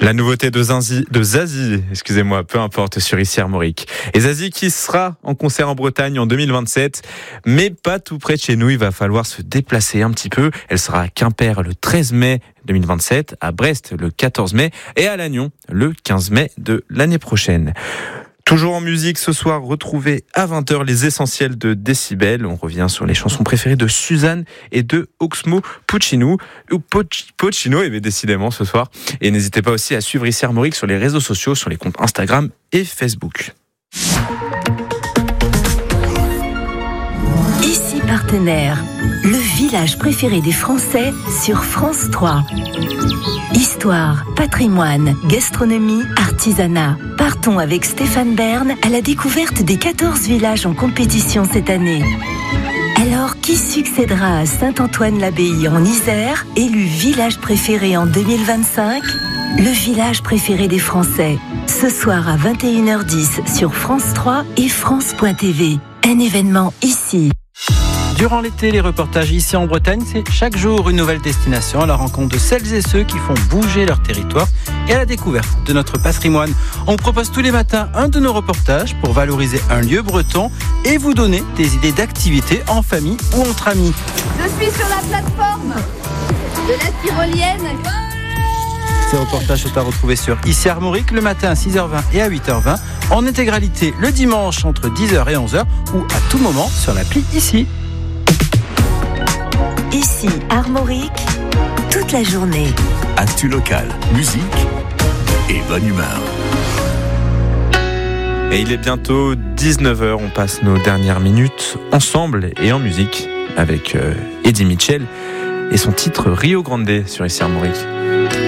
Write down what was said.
La nouveauté de Zazie, peu importe, sur ici Armorique. Et Zazie qui sera en concert en Bretagne en 2027, mais pas tout près de chez nous, il va falloir se déplacer un petit peu. Elle sera à Quimper le 13 mai 2027, à Brest le 14 mai et à Lannion le 15 mai de l'année prochaine. Toujours en musique ce soir, retrouvez à 20h les essentiels de Décibel. On revient sur les chansons préférées de Suzanne et de Oxmo Puccino, et bien décidément ce soir. Et n'hésitez pas aussi à suivre ici Armorique sur les réseaux sociaux, sur les comptes Instagram et Facebook. Ici Partenaire, le village préféré des Français sur France 3. Histoire, patrimoine, gastronomie, artisanat. Partons avec Stéphane Bern à la découverte des 14 villages en compétition cette année. Alors, qui succédera à Saint-Antoine-l'Abbaye en Isère, élu village préféré en 2025 ? Le village préféré des Français. Ce soir à 21h10 sur France 3 et France.tv. Un événement ici. Durant l'été, les reportages ici en Bretagne, c'est chaque jour une nouvelle destination à la rencontre de celles et ceux qui font bouger leur territoire et à la découverte de notre patrimoine. On vous propose tous les matins un de nos reportages pour valoriser un lieu breton et vous donner des idées d'activités en famille ou entre amis. Je suis sur la plateforme de la tyrolienne. Ces reportages sont à retrouver sur ici Armorique le matin à 6h20 et à 8h20, en intégralité le dimanche entre 10h et 11h ou à tout moment sur l'appli Ici. Ici Armorique, toute la journée. Actu locale, musique et bonne humeur. Et il est bientôt 19h, on passe nos dernières minutes ensemble et en musique avec Eddie Mitchell et son titre Rio Grande sur ici Armorique.